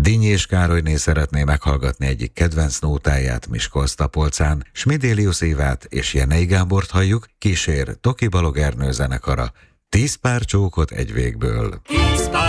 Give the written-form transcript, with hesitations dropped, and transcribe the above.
Dinnyés Károlyné szeretné meghallgatni egyik kedvenc nótáját Miskolc-Tapolcán, Smidélius Évát és Jenei Gábort halljuk, kísér Toki Balog Ernő zenekara. 10 pár csókot egy végből. 10 pár